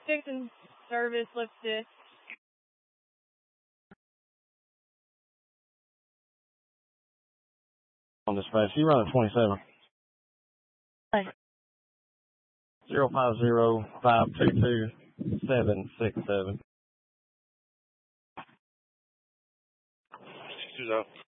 Fixing service, lift this. On dispatch, you run at 27. Hey. 050-522-767. 62